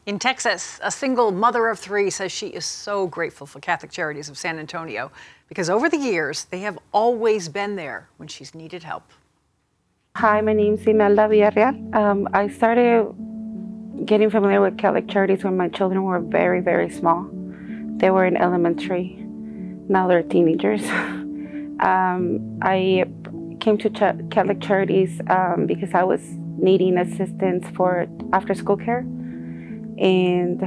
In Texas, a single mother of three says she is so grateful for Catholic Charities of San Antonio because over the years, they have always been there when she's needed help. Hi, my name is Imelda Villarreal. I started getting familiar with Catholic Charities when my children were very, very small. They were in elementary. Now they're teenagers. I came to Catholic Charities because I was needing assistance for after-school care. And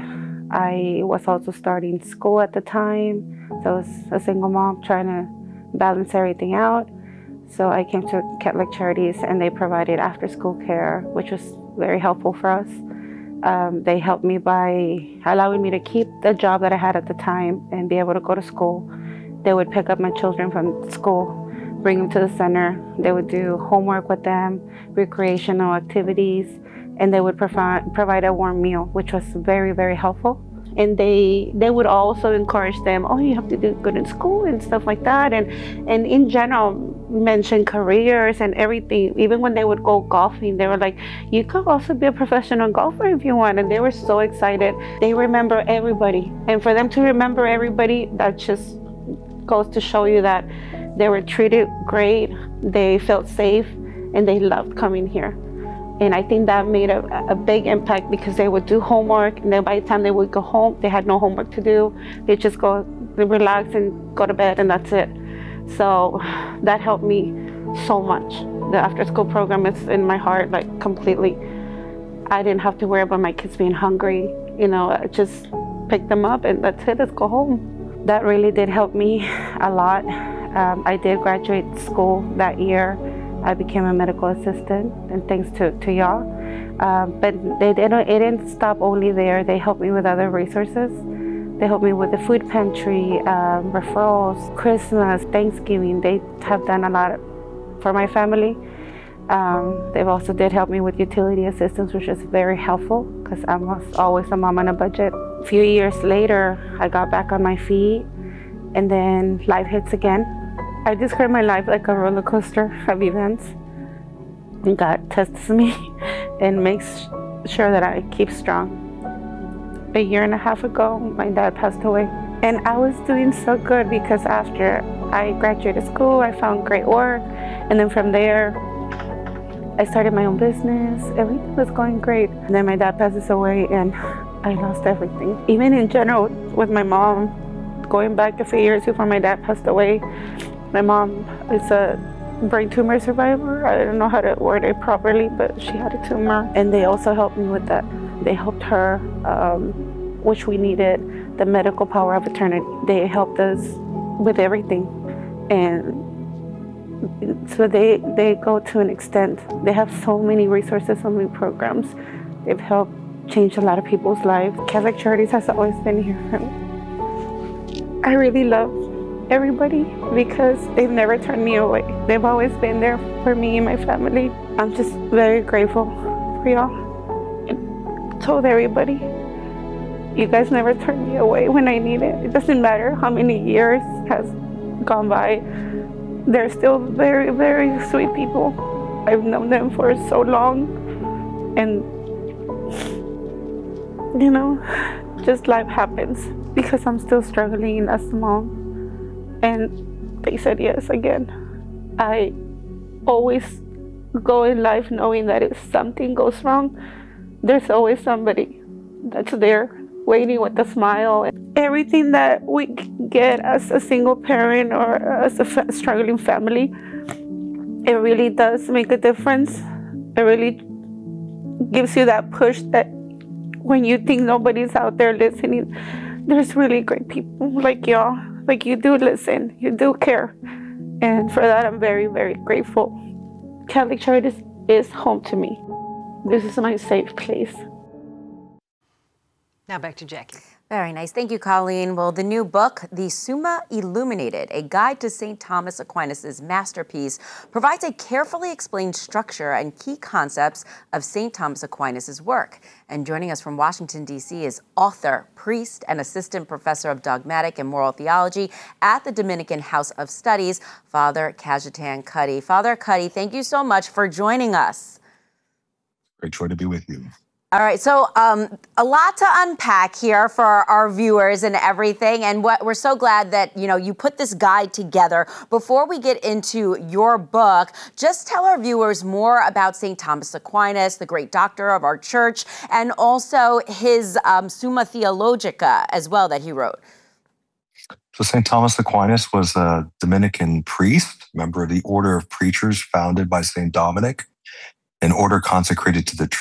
I was also starting school at the time. So I was a single mom trying to balance everything out. So I came to Catholic Charities and they provided after-school care, which was very helpful for us. They helped me by allowing me to keep the job that I had at the time and be able to go to school. They would pick up my children from school, bring them to the center. They would do homework with them, recreational activities, and they would provide a warm meal, which was very, very helpful. And they would also encourage them, oh, you have to do good in school and stuff like that. And in general, mention careers and everything. Even when they would go golfing, they were like, you could also be a professional golfer if you want. And they were so excited. They remember everybody. And for them to remember everybody, that just goes to show you that they were treated great, they felt safe, and they loved coming here. And I think that made a big impact because they would do homework, and then by the time they would go home, they had no homework to do. They'd just go relax and go to bed, and that's it. So that helped me so much. The after-school program is in my heart, like completely. I didn't have to worry about my kids being hungry. You know, I just pick them up, and that's it, let's go home. That really did help me a lot. I did graduate school that year. I became a medical assistant, and thanks to y'all. But it didn't stop only there. They helped me with other resources. They helped me with the food pantry, referrals, Christmas, Thanksgiving. They have done a lot for my family. They've also did help me with utility assistance, which is very helpful because I was always a mom on a budget. A few years later, I got back on my feet, and then life hits again. I describe my life like a roller coaster of events. And God tests me and makes sure that I keep strong. A year and a half ago, my dad passed away. And I was doing so good because after I graduated school, I found great work. And then from there, I started my own business. Everything was going great. And then my dad passes away and I lost everything. Even in general, with my mom, going back a few years before my dad passed away, my mom is a brain tumor survivor. I don't know how to word it properly, but she had a tumor. And they also helped me with that. They helped her, which we needed, the medical power of eternity. They helped us with everything. And so they go to an extent. They have so many resources, so many programs. They've helped change a lot of people's lives. Catholic Charities has always been here for me. I really love everybody because they've never turned me away. They've always been there for me and my family. I'm just very grateful for y'all. And told everybody, you guys never turned me away when I need it. It doesn't matter how many years has gone by. They're still very, very sweet people. I've known them for so long. And, you know, just life happens because I'm still struggling as a mom. And they said yes again. I always go in life knowing that if something goes wrong, there's always somebody that's there waiting with a smile. Everything that we get as a single parent or as a struggling family, it really does make a difference. It really gives you that push that when you think nobody's out there listening, there's really great people like y'all. Like, you do listen, you do care. And for that, I'm very, very grateful. Catholic Charities is home to me. This is my safe place. Now back to Jackie. Very nice. Thank you, Colleen. Well, the new book, The Summa Illuminated, A Guide to St. Thomas Aquinas' Masterpiece, provides a carefully explained structure and key concepts of St. Thomas Aquinas' work. And joining us from Washington, D.C. is author, priest, and assistant professor of dogmatic and moral theology at the Dominican House of Studies, Father Cajetan Cuddy. Father Cuddy, thank you so much for joining us. Great joy to be with you. All right, so a lot to unpack here for our viewers and everything, and we're so glad that you put this guide together. Before we get into your book, just tell our viewers more about St. Thomas Aquinas, the great doctor of our church, and also his Summa Theologica as well that he wrote. So St. Thomas Aquinas was a Dominican priest, member of the Order of Preachers founded by St. Dominic, an order consecrated to the